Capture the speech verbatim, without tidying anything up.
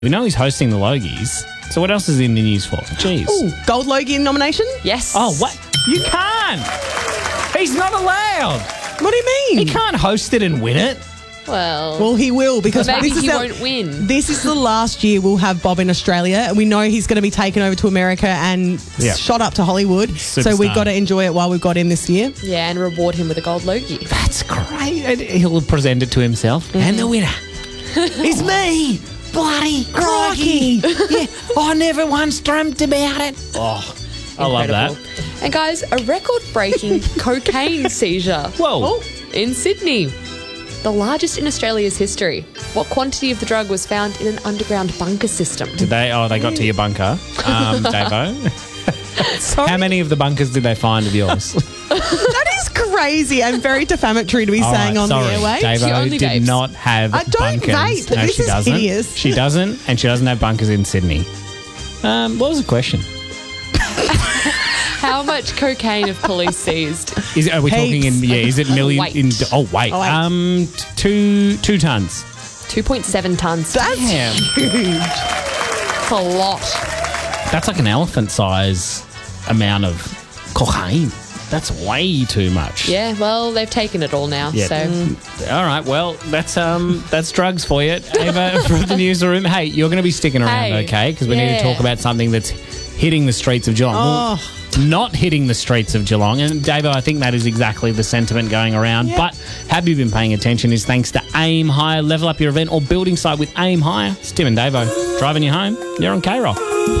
We know he's hosting the Logies. So what else is he in the news for? Jeez. Ooh, Gold Logie nomination? Yes. Oh, what? You can't. He's not allowed. What do you mean? He can't host it and win it. Well, Well, he will because maybe this is he the- won't win. This is the last year we'll have Bob in Australia, and we know he's going to be taken over to America and Yeah. shot up to Hollywood. So Superstar. we've got to enjoy it while we've got him this year. Yeah, and reward him with a gold Logie. That's great. And he'll present it to himself. And the winner. It's me. Bloody crikey. Yeah, I never once dreamt about it. Oh, I love that. Incredible. And guys, a record-breaking cocaine seizure Whoa. in Sydney. The largest in Australia's history. What quantity of the drug was found in an underground bunker system? Did they? Oh, they got to your bunker, um, Davo. Sorry? How many of the bunkers did they find of yours? That is crazy and very defamatory to be All saying right, on sorry. the airwaves. She Davo only did vapes. not have I don't bunkers. vape. No, This she is doesn't. hideous. She doesn't, and she doesn't have bunkers in Sydney. Um, what was the question? How much cocaine have police seized? Is are we talking in? Heaps. Yeah, is it million? Weight. In, oh wait, Oh, wait. um, t- two two tons. two point seven tonnes. That's Damn. huge. That's a lot. That's like an elephant size amount of cocaine. That's way too much. Yeah, well, they've taken it all now, Yeah. so... All right. Well, that's um that's drugs for you, Ava from the newsroom. Hey, you're going to be sticking around, Hey, okay? Because we need to yeah. talk about something that's hitting the streets of Geelong. Well, Oh. not hitting the streets of Geelong. And Davo, I think that is exactly the sentiment going around. Yeah. But have you been paying attention? Is thanks to Aim Hire. Level up your event or building site with Aim Hire. It's Tim and Davo driving you home. You're on K-Rock.